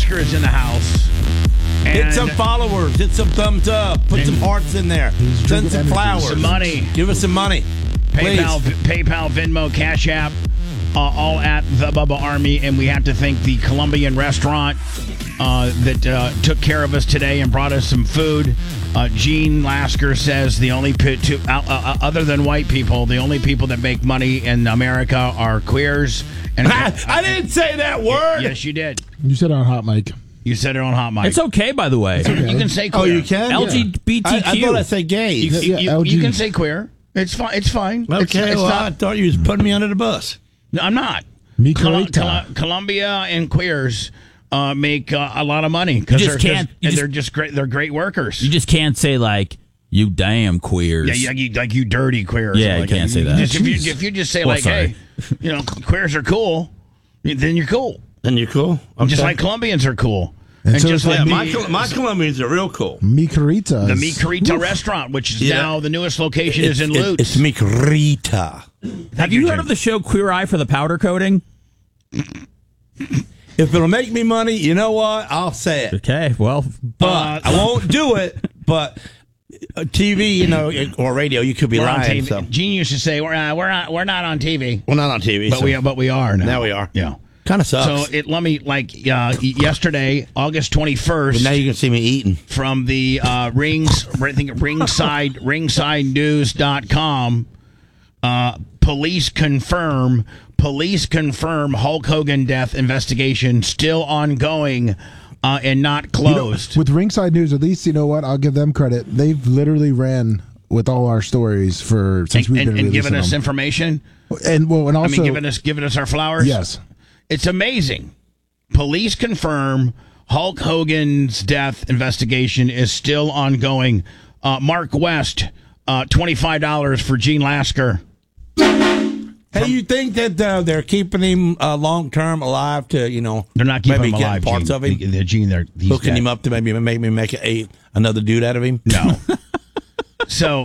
Lasker is in the house. Hit some followers. Hit some thumbs up. Put some hearts in there. Send some flowers. Some money. Give us some money. PayPal, Venmo, Cash App, all at the Bubba Army. And we have to thank the Colombian restaurant that took care of us today and brought us some food. Gene Lasker says the only other than white people, the only people that make money in America are queers. And I didn't say that word. Yes, you did. You said it on Hot Mic. You said it on Hot Mic. It's okay, by the way. You can say queer. Oh, you can? LGBTQ. I thought I said gay. You can say queer. It's fine. It's fine. Okay, it's I thought you was putting me under the bus. No, I'm not. Colombia and queers make a lot of money because they're just great. They're great workers. You just can't say like you damn queers. Yeah, you dirty queers. Yeah, you can't say that. If you just say hey, queers are cool, then you're cool. Then you're cool. Okay. Just like Colombians are cool. And so just like my Colombians are real cool. Mi Carita. The Mi Carita restaurant, which is now the newest location, is in Lutz. It's Mi Carita. Have you heard of the show Queer Eye for the powder coating? If it'll make me money, you know what? I'll say it. Okay, well, but I won't do it. But TV, or radio, you could be lying. So. Gene used to say we're not on TV. We're not on TV, but we are now. Now we are. Yeah. Kind of sucks. So yesterday, August 21st. But now you can see me eating from the ringsidenews.com. Police confirm Hulk Hogan death investigation still ongoing and not closed. With Ringside News, at least, you know what? I'll give them credit. They've literally ran with all our stories since we've been releasing given us them. information. And also giving us our flowers. Yes. It's amazing. Police confirm Hulk Hogan's death investigation is still ongoing. Mark West, $25 for Gene Lasker. Hey, you think that they're keeping him long term alive to they're not keeping him alive. Parts of him, Gene, they're hooking him up to maybe make another dude out of him. No. So.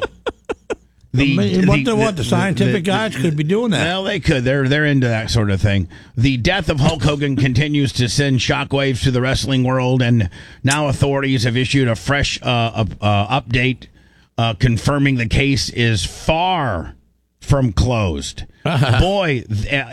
The scientific guys could be doing that. Well, they could. They're into that sort of thing. The death of Hulk Hogan continues to send shockwaves to the wrestling world, and now authorities have issued a fresh update confirming the case is far from closed. Boy,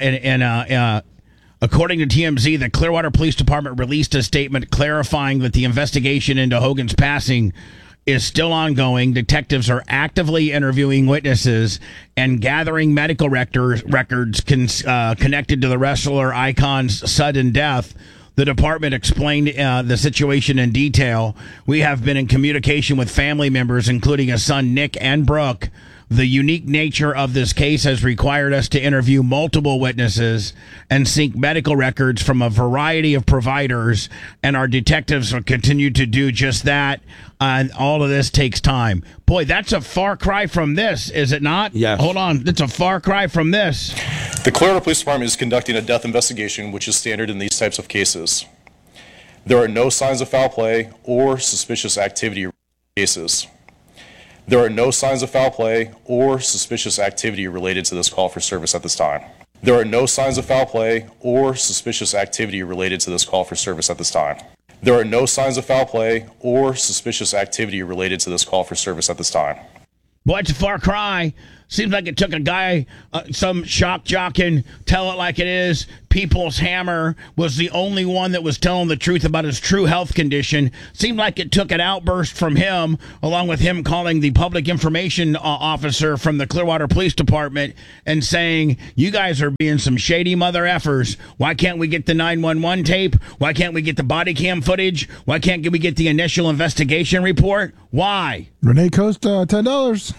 and according to TMZ, the Clearwater Police Department released a statement clarifying that the investigation into Hogan's passing is still ongoing. Detectives are actively interviewing witnesses and gathering medical records connected to the wrestler icon's sudden death. The department explained the situation in detail. We have been in communication with family members, including his son Nick and Brooke. The unique nature of this case has required us to interview multiple witnesses and seek medical records from a variety of providers, and our detectives will continue to do just that. And all of this takes time. Boy, that's a far cry from this, is it not? Yeah. Hold on. It's a far cry from this. The Clearwater Police Department is conducting a death investigation, which is standard in these types of cases. There are no signs of foul play or suspicious activity in cases. There are no signs of foul play or suspicious activity related to this call for service at this time. There are no signs of foul play or suspicious activity related to this call for service at this time. There are no signs of foul play or suspicious activity related to this call for service at this time. Boy, it's a far cry. Seems like it took a guy, some shock jocking, tell it like it is. People's Hammer was the only one that was telling the truth about his true health condition. Seemed like it took an outburst from him, along with him calling the public information officer from the Clearwater Police Department and saying, you guys are being some shady mother effers. Why can't we get the 911 tape? Why can't we get the body cam footage? Why can't we get the initial investigation report? Why? Renee Costa, $10.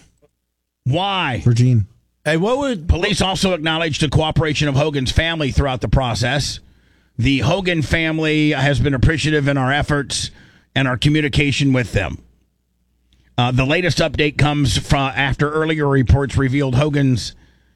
Why? For Gene. Hey, Police also acknowledged the cooperation of Hogan's family throughout the process. The Hogan family has been appreciative in our efforts and our communication with them. The latest update comes from after earlier reports revealed Hogan's,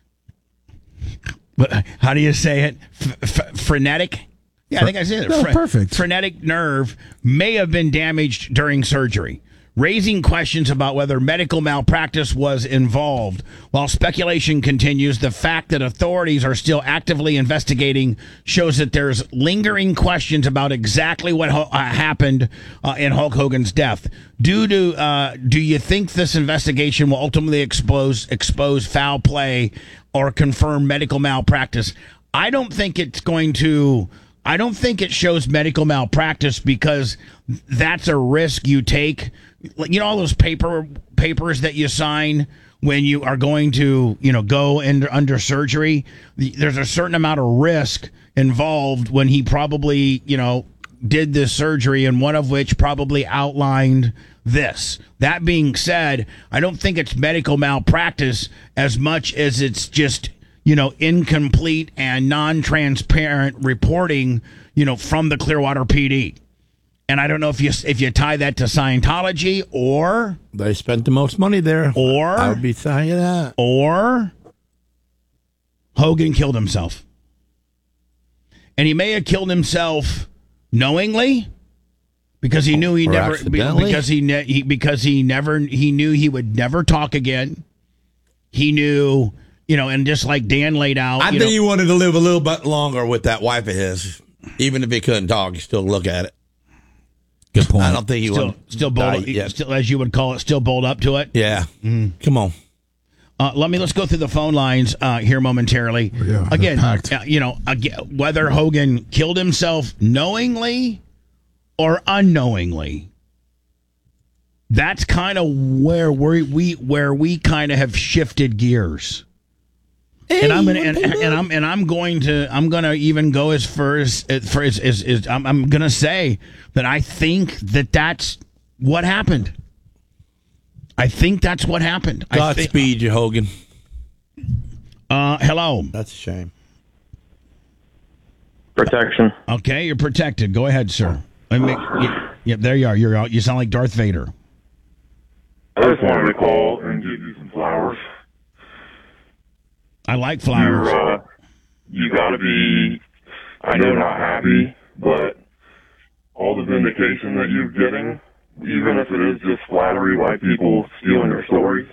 how do you say it? Frenetic? Yeah, I think I said it. No, perfect. Frenetic nerve may have been damaged during surgery. raising questions about whether medical malpractice was involved. While speculation continues, the fact that authorities are still actively investigating shows that there's lingering questions about exactly what happened in Hulk Hogan's death. Do you think this investigation will ultimately expose foul play or confirm medical malpractice? I don't think it's going to. I don't think it shows medical malpractice because that's a risk you take. You know, all those papers that you sign when you are going to, go under surgery. There's a certain amount of risk involved when he probably, did this surgery, and one of which probably outlined this. That being said, I don't think it's medical malpractice as much as it's just incomplete and non-transparent reporting, from the Clearwater PD. And I don't know if you tie that to Scientology or they spent the most money there. Or I would be saying that. Or Hogan killed himself. And he may have killed himself knowingly because he knew he never he knew he would never talk again. He knew, and just like Dan laid out, I think he wanted to live a little bit longer with that wife of his. Even if he couldn't talk, he still look at it. Good point. I don't think he would still bold, as you would call it, still bold up to it. Yeah. Come on. Let's go through the phone lines here momentarily. Yeah, again, whether Hogan killed himself knowingly or unknowingly, that's kind of where we kind of have shifted gears. And I'm gonna even go as far as I'm gonna say that I think that's what happened. I think that's what happened. Godspeed you, Hogan. Hello. That's a shame. Protection. Okay, you're protected. Go ahead, sir. Yep, there you are. You're out. You sound like Darth Vader. I just wanted to call and give you some flowers. I like flowers. You gotta be, I know, not happy, but all the vindication that you're getting, even if it is just flattery by people stealing your stories,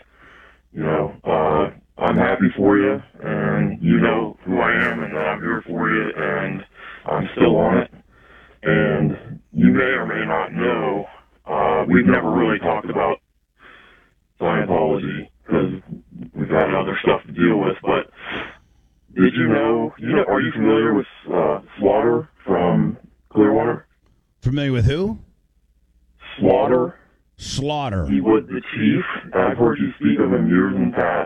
I'm happy for you, and you know who I am, and that I'm here for you, and I'm still on it. And you may or may not know, we've never really talked about Scientology, because we've had other stuff to deal with, but did you know, are you familiar with Slaughter from Clearwater? Familiar with who? Slaughter. Slaughter. He was the chief. I've heard you speak of him years in the past.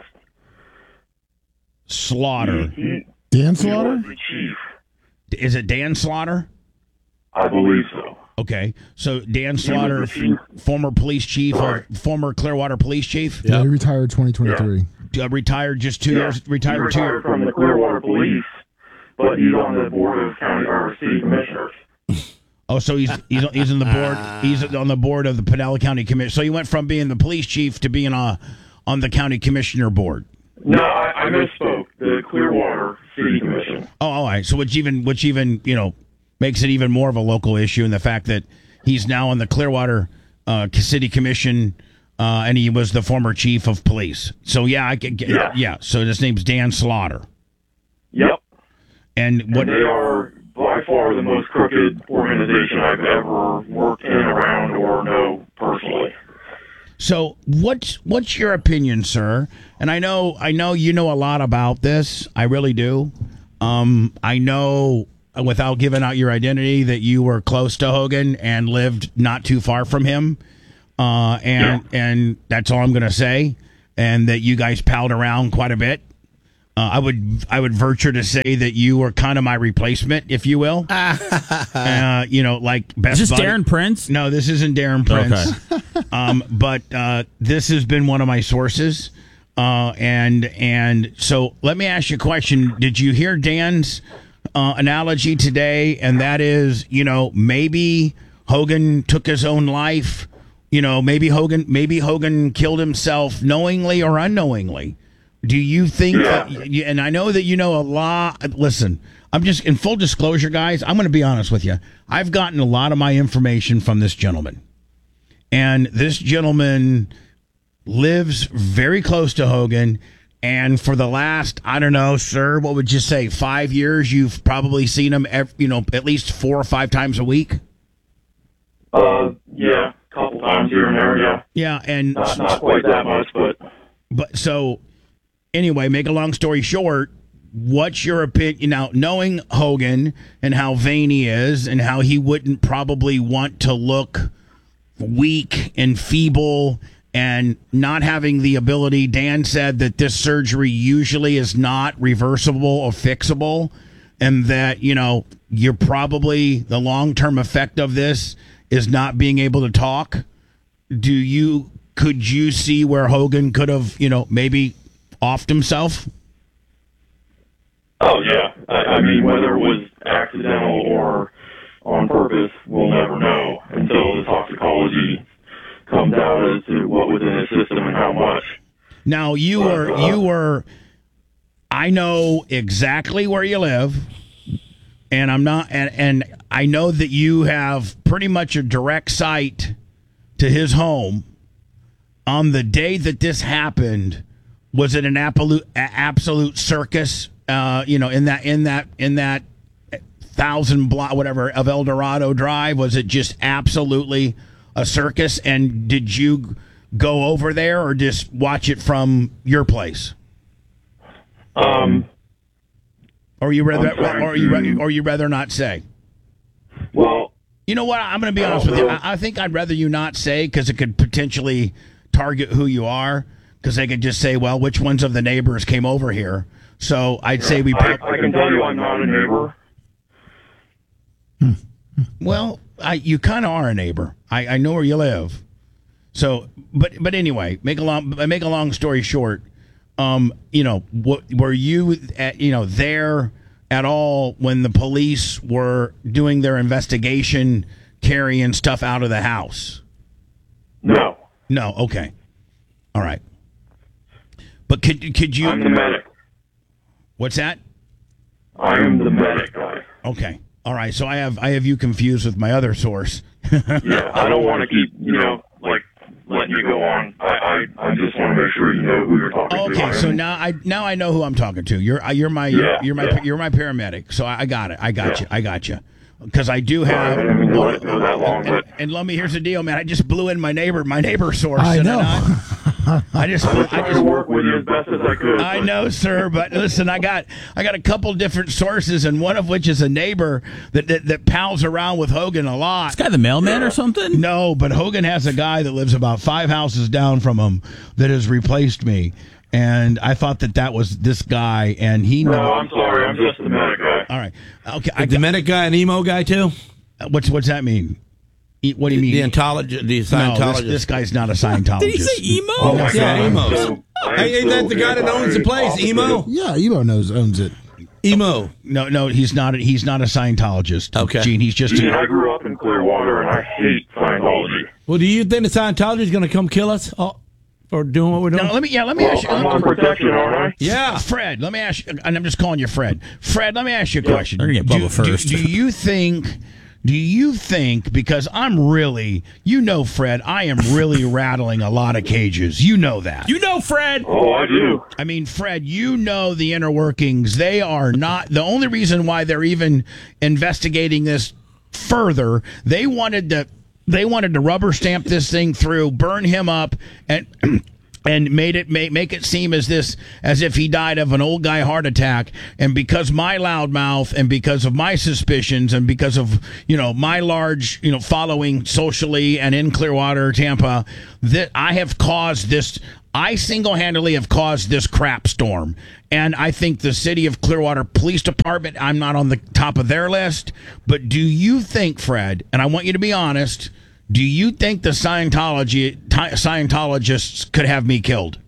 Slaughter. Dan He Slaughter? was the chief. Is it Dan Slaughter? I believe so. Okay, so Dan Slaughter, former police chief, former Clearwater police chief. Yeah, he retired 2023. Retired just 2 years. Retired he retired from the Clearwater Police, but he's on the board of county or city commissioners. Oh, so he's in the board. He's on the board of the Pinellas County Commission. So he went from being the police chief to being on the county commissioner board. No, I misspoke. The Clearwater City Commission. Oh, all right. So which even makes it even more of a local issue in the fact that he's now on the Clearwater City Commission, and he was the former chief of police. So yeah. So his name's Dan Slaughter. Yep. And they are by far the most crooked organization I've ever worked in, around, or know personally. So what's your opinion, sir? And I know you know a lot about this. I really do. I know, without giving out your identity, that you were close to Hogan and lived not too far from him. And that's all I'm going to say. And that you guys palled around quite a bit. I would venture to say that you were kind of my replacement, if you will. Like best. Is this buddy. Darren Prince? No, this isn't Darren Prince. Okay. But this has been one of my sources. And so let me ask you a question. Did you hear Dan's analogy today? And that is, maybe Hogan took his own life. Maybe Hogan killed himself knowingly or unknowingly. Do you think that, and I know that you know a lot. Listen, I'm just, in full disclosure, guys, I'm going to be honest with you. I've gotten a lot of my information from this gentleman. And this gentleman lives very close to Hogan. And for the last, I don't know, sir, what would you say, 5 years, you've probably seen him, at least 4 or 5 times a week? Yeah, a couple times here and there, yeah. Yeah, and Not quite that much, But so, anyway, make a long story short, what's your opinion now, knowing Hogan and how vain he is and how he wouldn't probably want to look weak and feeble and not having the ability? Dan said that this surgery usually is not reversible or fixable, and that, you're probably, the long-term effect of this is not being able to talk. Could you see where Hogan could have, maybe offed himself? Oh, yeah. I mean, whether it was accidental or on purpose, we'll never know until the toxicology comes out as to what was in his system and how much. Now, you were, I know exactly where you live, and and I know that you have pretty much a direct sight to his home. On the day that this happened, was it an absolute circus? In that 1,000 block whatever of El Dorado Drive, was it just absolutely a circus? And did you go over there or just watch it from your place? Or you rather not say? Well, you know what? I'm going to be honest with you. I think I'd rather you not say, because it could potentially target who you are, because they could just say, well, which ones of the neighbors came over here? So I'd say I can tell you I'm not a neighbor. Well, you kind of are a neighbor. I know where you live. So, but anyway, make a long story short. Were you there at all when the police were doing their investigation, carrying stuff out of the house? No. No. Okay. All right. But could you? I'm the medic. What's that? I am the medic guy. Okay. All right. So I have you confused with my other source. Yeah, I don't want to keep, letting you go on. I just want to make sure you know who you're talking to. Okay. So now I know who I'm talking to. You're my paramedic. So I got it. I got you. Because I do have. And let me. Here's the deal, man. I just blew in my neighbor source. I know. I just work with you as best as I could. I know, sir, but listen, I got a couple different sources, and one of which is a neighbor that pals around with Hogan a lot. This guy the mailman or something? No, but Hogan has a guy that lives about 5 houses down from him that has replaced me, and I thought that was this guy, and he. No, I'm sorry, I'm just the medic guy. All right, okay. The medic guy, an emo guy too. What's that mean? What do you mean? The Scientologist. No, this guy's not a Scientologist. Did he say emo? Oh my Yeah, God. emos. Hey, ain't that the guy that owns the place, Emo? Yeah, Emo owns it. Emo. No, he's not. He's not a Scientologist. Okay. Gene, he's just. I grew up in Clearwater, and I hate Scientology. Well, do you think the Scientology is going to come kill us for doing what we're doing? No, let me ask you. I'm on protection, aren't I? Yeah. Fred, let me ask you, and I'm just calling you Fred. Fred, let me ask you a question. They're gonna get Bubba first. Do you think, because I'm really, Fred, I am really rattling a lot of cages. You know that. You know, Fred. Oh, I do. I mean, Fred, the inner workings. They are not the only reason why they're even investigating this further. They wanted to rubber stamp this thing through, burn him up, and make it seem as if he died of an old guy heart attack. And because my loudmouth, and because of my suspicions, and because of my large following socially and in Clearwater, Tampa, that I have caused this. I single-handedly have caused this crap storm. And I think the city of Clearwater Police Department, I'm not on the top of their list, but do you think, Fred, and I want you to be honest, do you think the Scientologists could have me killed?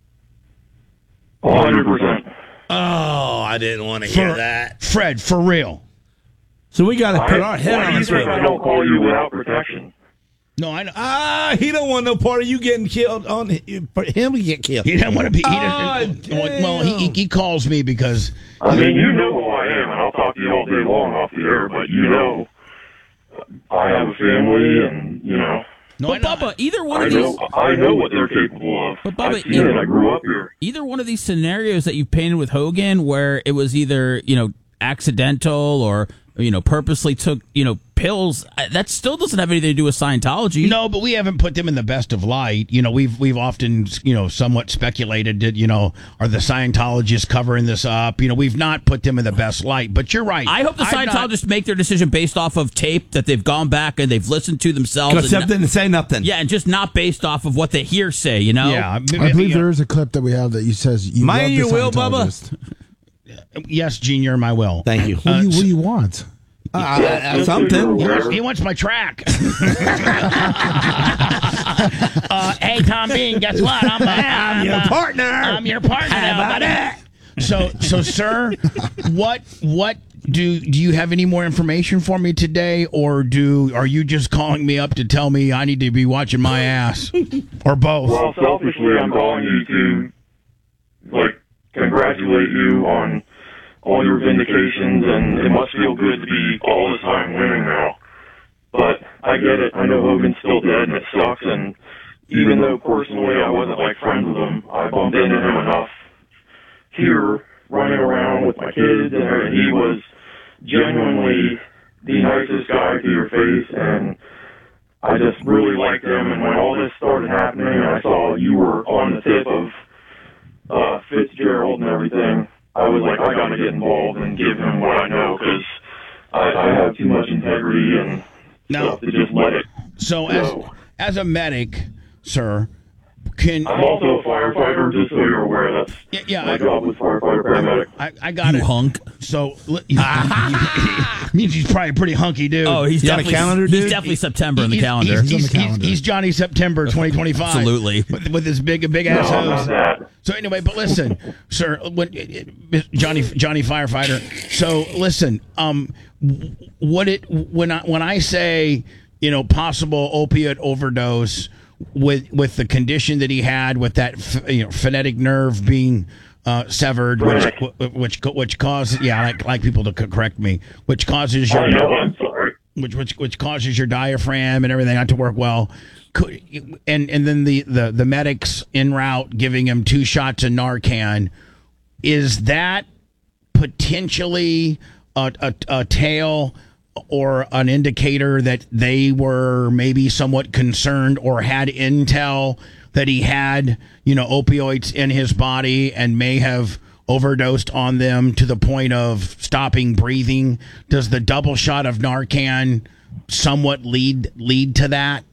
100%. Oh, I didn't want to hear that. Fred, for real. So we got to put our head Why on do you the think I swivel. don't call you without protection? No, I know. He don't want no part of you getting killed. For him to get killed. He doesn't want to be. He calls me because. I mean, you know who I am, and I'll talk to you all day long off the air, but I have a family, and, No, But Bubba, either one of these. I know what they're capable of. But Bubba, I've seen it. I grew up here. Either one of these scenarios that you painted with Hogan, where it was either accidental or purposely took pills, that still doesn't have anything to do with Scientology. No, but we haven't put them in the best of light. We've often somewhat speculated that are the Scientologists covering this up. We've not put them in the best light. But you're right. I hope the Scientologists make their decision based off of tape that they've gone back and they've listened to themselves. Something to say nothing. Yeah, and just not based off of what they hear say. Yeah, I believe there is a clip that we have that says you love the your will, Scientologist. Yes, Gene, you're my will. Thank you. What do you want? Something. He wants my track. Hey, Tom Bean, guess what? I'm your partner. I'm your partner. How about it? So, sir, what do you have any more information for me today, or are you just calling me up to tell me I need to be watching my ass, or both? Well, selfishly, I'm calling you to congratulate you on all your vindications, and it must feel good to be all the time winning now. But I get it. I know Hogan's still dead, and it sucks. And even though personally I wasn't friends with him, I bumped into him enough here, running around with my kids, and he was genuinely the nicest guy to your face, and I just really liked him. And when all this started happening, and I saw you were on the tip of Fitzgerald and everything, I was like, I got to get involved and give him what I know, because I have too much integrity and stuff to just let it go. As a medic, sir, I'm also a firefighter, just so you're aware. That's my job was firefighter paramedic. I got it. Hunk. So means he's probably a pretty hunky dude. Oh, he's got a calendar, dude? He's definitely September in the calendar. He's Johnny September 2025. Absolutely. With his big ass hose. So anyway, but listen, sir, Johnny firefighter. So listen, when I say possible opiate overdose with the condition that he had, with that phonetic nerve being severed, which causes I like people to correct me, which causes your I'm sorry. which causes your diaphragm and everything not to work well. And then the medics en route giving him 2 shots of Narcan, is that potentially a tale or an indicator that they were maybe somewhat concerned or had intel that he had opioids in his body and may have overdosed on them to the point of stopping breathing? Does the double shot of Narcan somewhat lead to that?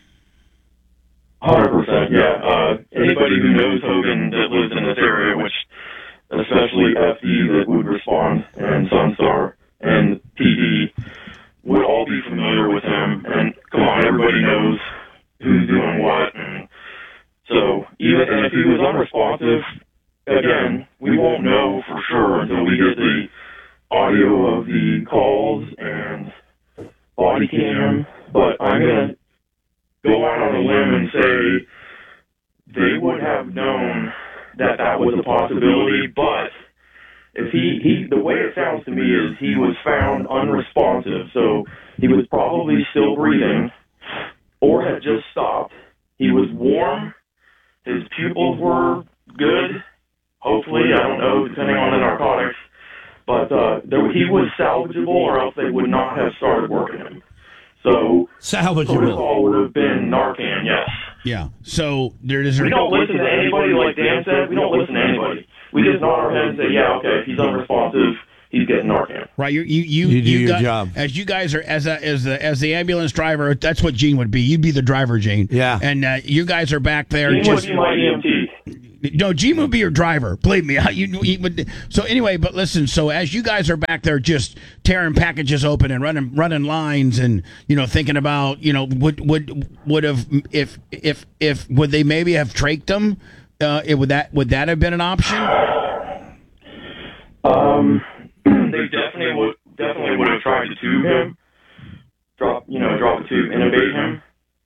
100%, yeah. Anybody who knows Hogan that lives in this area, which especially FD that would respond, and Sunstar, and PD, would all be familiar with him. And come on, everybody knows who's doing what. And so even if he was unresponsive, again, we won't know for sure until we get the audio of the calls and body cam. But I'm going to go out on a limb and say they would have known that was a possibility. But if the way it sounds to me is he was found unresponsive, so he was probably still breathing or had just stopped. He was warm. His pupils were good. Hopefully, I don't know, depending on the narcotics. But he was salvageable, or else they would not have started working him. So protocol would have been Narcan, yes. Yeah. So we don't listen to anybody, like Dan said. We don't listen to anybody. We just nod our head and say, yeah, okay, if he's unresponsive, he's getting Narcan. Right. You do your job. As you guys are as the ambulance driver, that's what Gene would be. You'd be the driver, Gene. Yeah. And you guys are back there. Gene would be my EMT. No, Gene would be your driver. Believe me. He would. So anyway, but listen. So as you guys are back there, just tearing packages open and running lines, and thinking about would have if would they maybe have traked them? Would that have been an option? They definitely would have tried to tube him, drop a tube, intubate him.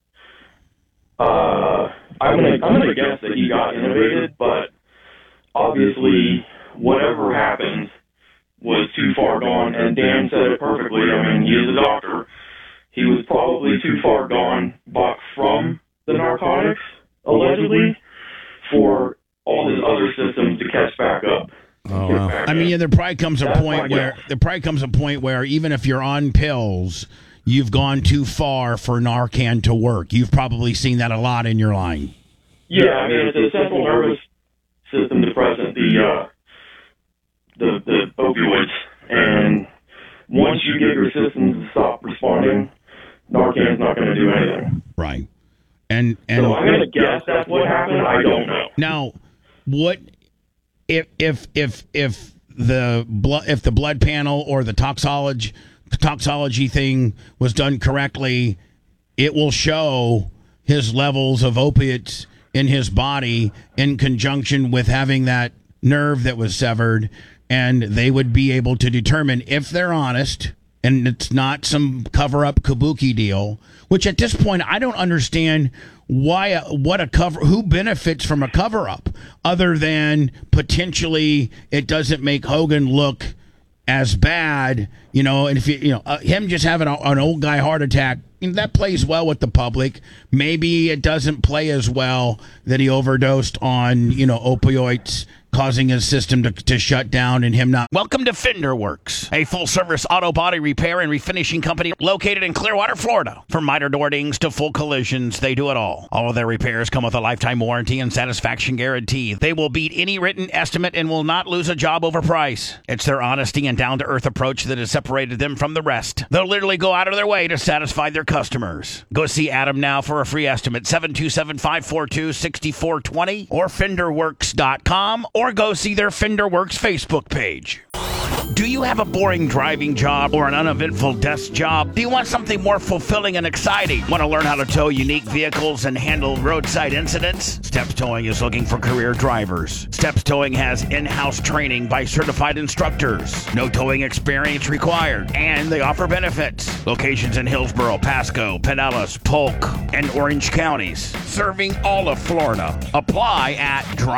I'm gonna guess that he got intubated, but obviously whatever happened was too far gone. And Dan said it perfectly. I mean, he is a doctor. he was probably too far gone back from the narcotics, allegedly, for all his other systems to catch back up. Oh, wow. I mean, there probably comes a point where even if you're on pills, you've gone too far for Narcan to work. You've probably seen that a lot in your line. Yeah, I mean, it's a central nervous system depressant, the opioids, and once you get your systems to stop responding, Narcan's not going to do anything. Right. And so I'm going to guess that's what happened. I don't know. Now, what if the blood panel or the toxology thing was done correctly? It will show his levels of opiates in his body in conjunction with having that nerve that was severed, and they would be able to determine if they're honest and it's not some cover-up kabuki deal, which at this point I don't understand who benefits from a cover-up other than potentially it doesn't make Hogan look as bad, and if him just having an old guy heart attack, that plays well with the public. Maybe it doesn't play as well that he overdosed on, opioids, causing his system to shut down and him not. Welcome to Fender Works, a full-service auto body repair and refinishing company located in Clearwater, Florida. From minor door dings to full collisions, they do it all. All of their repairs come with a lifetime warranty and satisfaction guarantee. They will beat any written estimate and will not lose a job over price. It's their honesty and down-to-earth approach that has separated them from the rest. They'll literally go out of their way to satisfy their customers. Go see Adam now for a free estimate, 727-542-6420 or FenderWorks.com, or go see their Fender Works Facebook page. Do you have a boring driving job or an uneventful desk job? Do you want something more fulfilling and exciting? Want to learn how to tow unique vehicles and handle roadside incidents? Steps Towing is looking for career drivers. Steps Towing has in-house training by certified instructors. No towing experience required, and they offer benefits. Locations in Hillsborough, Pasco, Pinellas, Polk, and Orange counties, serving all of Florida. Apply at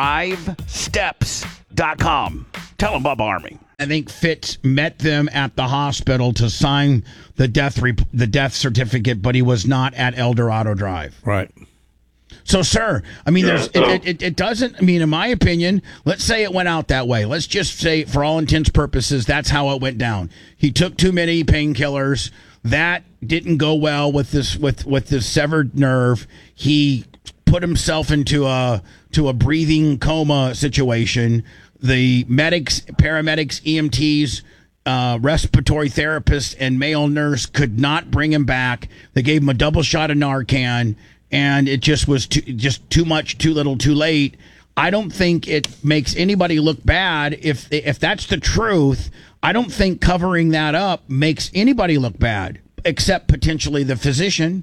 drivesteps.com. Tell them Bubba Army. I think Fitz met them at the hospital to sign the death certificate, but he was not at El Dorado Drive. Right. So, sir, I mean, it doesn't. I mean, in my opinion, let's say it went out that way. Let's just say, for all intents purposes, that's how it went down. He took too many painkillers. That didn't go well with this severed nerve. He put himself into a breathing coma situation. The medics, paramedics, EMTs, respiratory therapists, and male nurse could not bring him back. They gave him a double shot of Narcan, and it just was too much, too little, too late. I don't think it makes anybody look bad. If that's the truth, I don't think covering that up makes anybody look bad, except potentially the physician.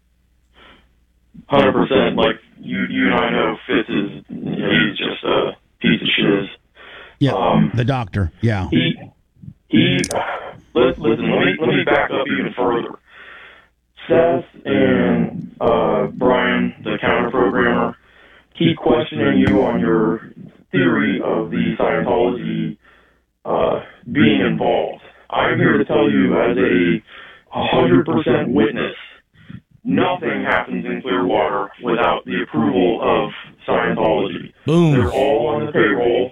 100%. Like you and I know, Fitz is he's just a piece of shiz. Yeah, the doctor. Yeah. He. Listen. Let me back up even further. Seth and Brian, the counter programmer, keep questioning you on your theory of the Scientology being involved. I'm here to tell you, as a 100% witness, nothing happens in Clearwater without the approval of Scientology. Boom. They're all on the payroll.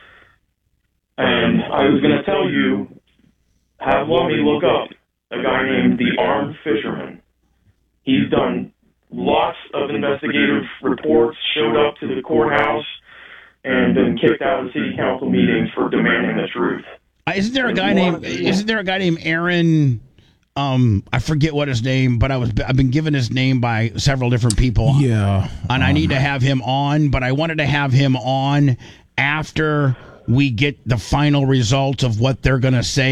And I was going to tell you, have Lummy look up a guy named the Armed Fisherman. He's done lots of investigative reports, showed up to the courthouse, and been kicked out of city council meetings for demanding the truth. Isn't there a guy named Aaron? I forget what his name, but I've been given his name by several different people. Yeah, and I need to have him on, but I wanted to have him on after we get the final results of what they're going to say.